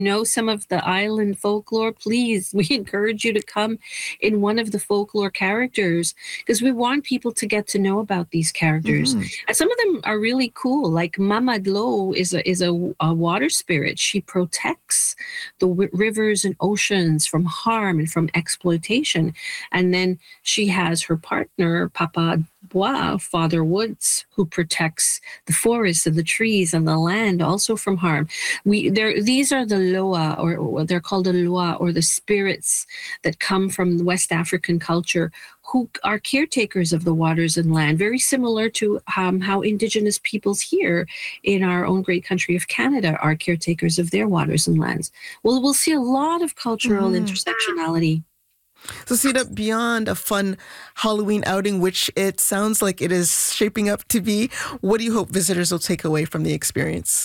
know some of the island folklore, please, we encourage you to come in one of the folklore characters because we want people to get to know about these characters. Mm-hmm. And some of them are really cool. Like Mama Dlo is a water spirit. She protects the rivers and oceans from harm and from exploitation. And then she has her partner, Papa Bois, Father Woods, who protects the forests and the trees and the land also from harm. These are the Loa, or they're called the Loa, or the spirits that come from the West African culture, who are caretakers of the waters and land, very similar to how Indigenous peoples here in our own great country of Canada are caretakers of their waters and lands. Well, we'll see a lot of cultural intersectionality. So, Sita, beyond a fun Halloween outing, which it sounds like it is shaping up to be, what do you hope visitors will take away from the experience?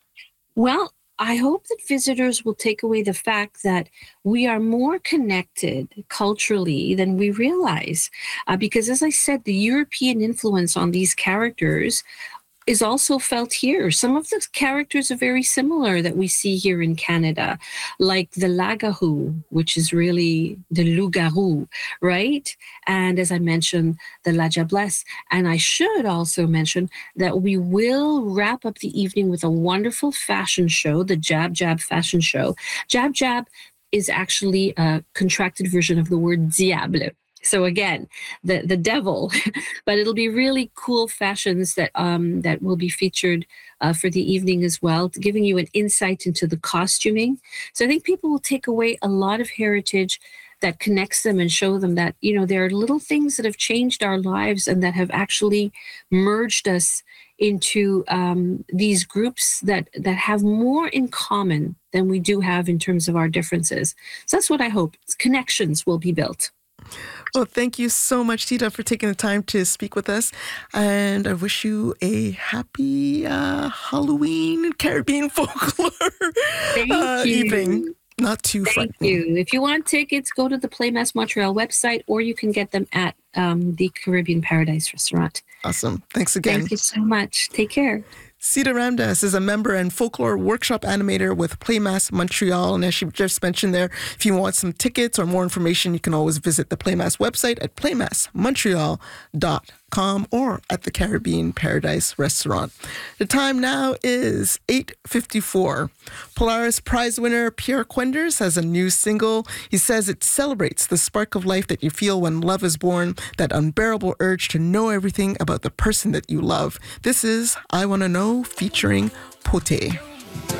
Well, I hope that visitors will take away the fact that we are more connected culturally than we realize. Because, as I said, the European influence on these characters is also felt here. Some of the characters are very similar that we see here in Canada, like the Lagahou, which is really the Loup-garou, right? And as I mentioned, the La Diablesse. And I should also mention that we will wrap up the evening with a wonderful fashion show, the Jab Jab fashion show. Jab Jab is actually a contracted version of the word diable. So again, the devil, but it'll be really cool fashions that will be featured for the evening as well, giving you an insight into the costuming. So I think people will take away a lot of heritage that connects them and show them that, there are little things that have changed our lives and that have actually merged us into these groups that have more in common than we do have in terms of our differences. So that's what I hope. Connections will be built. Well, thank you so much, Tita, for taking the time to speak with us. And I wish you a happy Halloween Caribbean folklore evening. Not too frightening. Thank you. If you want tickets, go to the Playmass Montreal website, or you can get them at the Caribbean Paradise Restaurant. Awesome. Thanks again. Thank you so much. Take care. Sita Ramdas is a member and folklore workshop animator with Playmass Montreal. And as she just mentioned there, if you want some tickets or more information, you can always visit the Playmass website at playmassmontreal.com or at the Caribbean Paradise Restaurant. The time now is 8:54. Polaris Prize winner Pierre Quenders has a new single. He says it celebrates the spark of life that you feel when love is born, that unbearable urge to know everything about the person that you love. This is I Wanna Know featuring Poté.